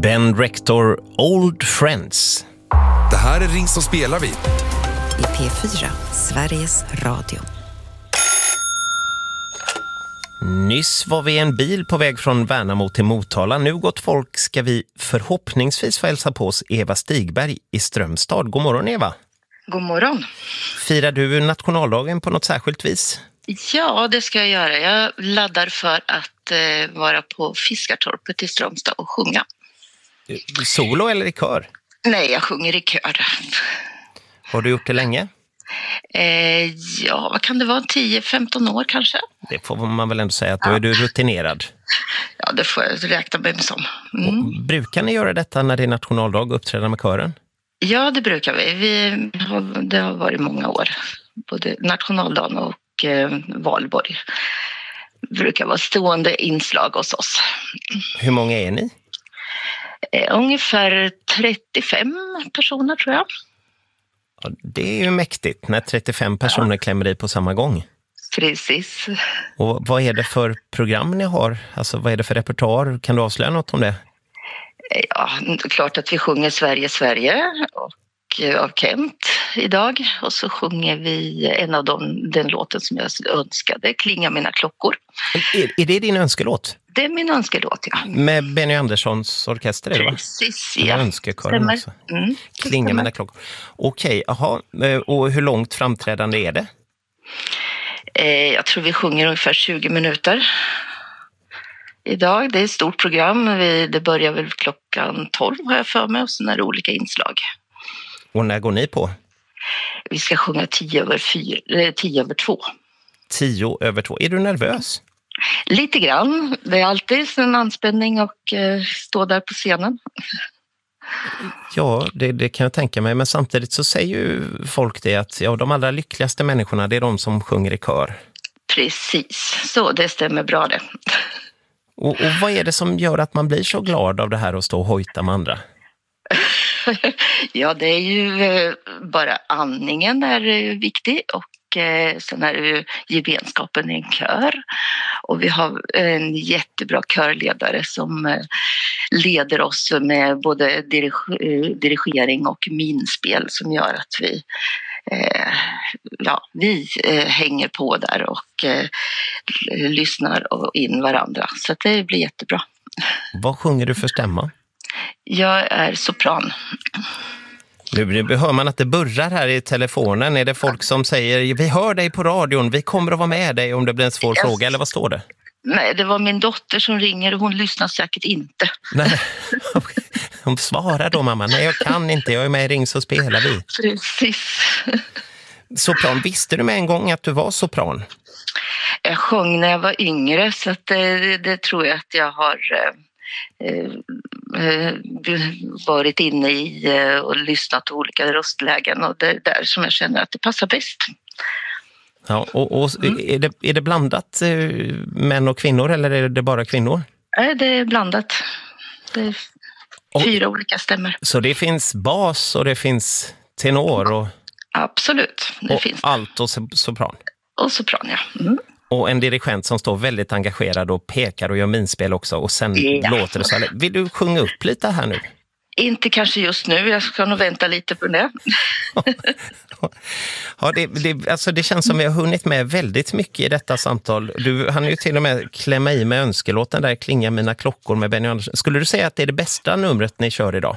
Ben Rector, Old Friends. Det här är Ring så spelar vi. I P4, Sveriges Radio. Nyss var vi i en bil på väg från Värnamo till Motala. Nu gott folk ska vi förhoppningsvis få hälsa på oss Eva Stigberg i Strömstad. God morgon Eva. God morgon. Firar du nationaldagen på något särskilt vis? Ja, det ska jag göra. Jag laddar för att vara på Fiskartorpet i Strömstad och sjunga. Solo eller i kör? Nej, jag sjunger i kör. Har du gjort det länge? Ja, vad kan det vara? 10-15 år kanske? Det får man väl ändå säga att då är du rutinerad. Ja, det får jag räkna med som. Brukar ni göra detta när det är nationaldag och uppträda med kören? Ja, det brukar vi. Det har varit många år. Både nationaldagen och valborg. Det brukar vara stående inslag hos oss. Hur många är ni? Ungefär 35 personer tror jag. Ja, det är ju mäktigt när 35 personer klämmer i på samma gång. Precis. Och vad är det för program ni har? Alltså vad är det för repertoar? Kan du avslöja något om det? Ja, klart att vi sjunger Sverige, Sverige och av Kent idag. Och så sjunger vi en av den låten som jag önskade, Klinga mina klockor. Är det din önskelåt? Det är min önskelåt, ja. Med Benny Anderssons orkester, är det va? Precis, ja. Önskekören också. Klinga mina klockor. Okej, aha. Och hur långt framträdande är det? Jag tror vi sjunger ungefär 20 minuter idag. Det är ett stort program. Det börjar väl klockan 12 har jag för mig och sen är det olika inslag. Och när går ni på? Vi ska sjunga 10 över 2. 10 över 2. Är du nervös? Lite grann. Det är alltid en anspänning och stå där på scenen. Ja, det kan jag tänka mig. Men samtidigt så säger ju folk det att de allra lyckligaste människorna, det är de som sjunger i kör. Precis, så det stämmer bra det. Och vad är det som gör att man blir så glad av det här att stå och hojta med andra? Ja, det är ju bara andningen är viktig och sen är det ju gemenskapen i en kör. Och vi har en jättebra körledare som leder oss med både dirigering och minspel som gör att vi hänger på där och lyssnar in varandra. Så att det blir jättebra. Vad sjunger du för stämma? Jag är sopran. Nu hör man att det burrar här i telefonen. Är det folk som säger, vi hör dig på radion, vi kommer att vara med dig om det blir en svår fråga, eller vad står det? Nej, det var min dotter som ringer och hon lyssnar säkert inte. Nej, hon svarar då mamma, nej jag kan inte, jag är med i Ring så spelar vi. Precis. Sopran, visste du med en gång att du var sopran? Jag sjöng när jag var yngre så att det tror jag att jag har varit inne i och lyssnat på olika röstlägen och det är där som jag känner att det passar bäst. Ja, och är det blandat män och kvinnor eller är det bara kvinnor? Nej, det är blandat. Det är 4 olika stämmer. Så det finns bas och det finns tenor och... Absolut, det finns det. Allt och sopran. Och sopran, ja. Mm. Och en dirigent som står väldigt engagerad och pekar och gör minspel också. Och sen låter det så här. Vill du sjunga upp lite här nu? Inte kanske just nu, jag ska nog vänta lite på det. Ja, det känns som vi har hunnit med väldigt mycket i detta samtal. Du hann ju till och med klämma i med önskelåten där, Klinga mina klockor med Benny Andersson. Skulle du säga att det är det bästa numret ni kör idag?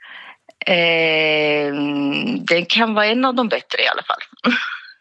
Det kan vara en av de bättre i alla fall.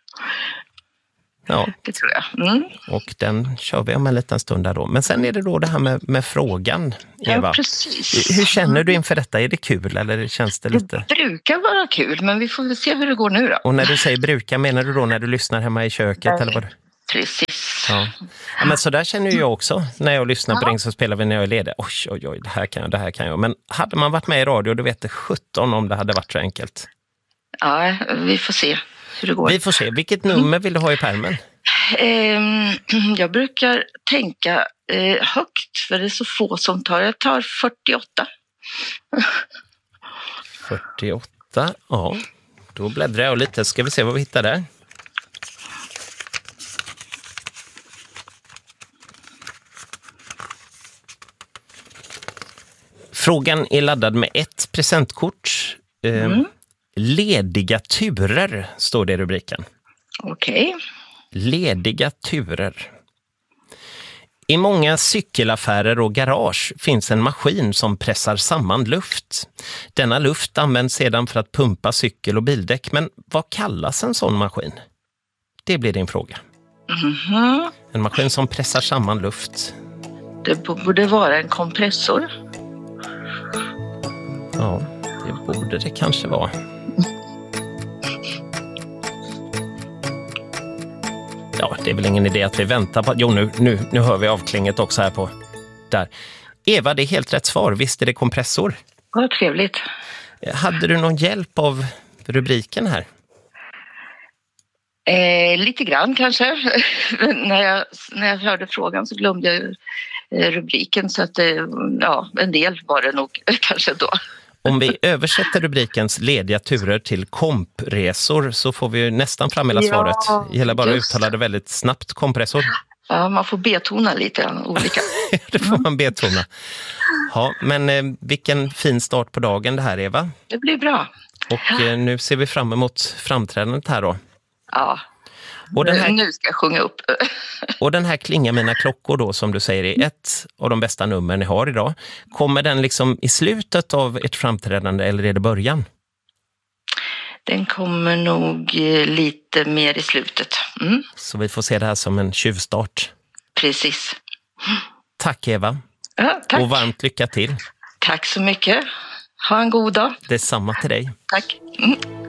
Ja, det tror jag. Mm. Och den kör vi om en liten stund där då. Men sen är det då det här med frågan, Eva. Ja, precis. Hur känner du inför detta? Är det kul eller känns det lite? Det brukar vara kul, men vi får väl se hur det går nu då. Och när du säger brukar, menar du då när du lyssnar hemma i köket? Nej, eller vad? Precis. Ja. Ja, men så där känner jag också när jag lyssnar på Ring så spelar vi när jag är ledig. Oj, det här kan jag. Men hade man varit med i radio, då vet det 17 om det hade varit så enkelt. Ja, vi får se hur det går. Vi får se. Vilket nummer vill du ha i pärmen? Jag brukar tänka högt, för det är så få som tar. Jag tar 48. 48, ja. Då bläddrar jag lite. Ska vi se vad vi hittar där. Frågan är laddad med ett presentkort. Lediga turer står det i rubriken. Okej. Lediga turer. I många cykelaffärer och garage finns en maskin som pressar samman luft. Denna luft används sedan för att pumpa cykel- och bildäck. Men vad kallas en sån maskin? Det blir din fråga. En maskin som pressar samman luft. Det borde vara en kompressor. Ja, det borde det kanske vara. Ja, det är väl ingen idé att vi väntar på... Jo, nu hör vi avklinget också här på... Där. Eva, det är helt rätt svar. Visst är det kompressor? Vad trevligt. Hade du någon hjälp av rubriken här? Lite grann kanske. när jag hörde frågan så glömde jag rubriken. Så att en del var det nog kanske då. Om vi översätter rubrikens lediga turer till kompresor så får vi nästan fram hela svaret. Det gäller bara att uttala det väldigt snabbt, kompressor. Ja, man får betona lite olika. Det får man betona. Ja, men vilken fin start på dagen det här, Eva. Det blir bra. Och nu ser vi fram emot framträdandet här då. Ja, och den här, nu ska jag sjunga upp. Och den här Klinga mina klockor då, som du säger, är ett av de bästa nummer ni har idag. Kommer den liksom i slutet av ett framträdande eller är det början? Den kommer nog lite mer i slutet. Så vi får se det här som en tjuvstart. Precis. Tack Eva. Ja, tack. Och varmt lycka till. Tack så mycket. Ha en god dag. Detsamma till dig. Tack.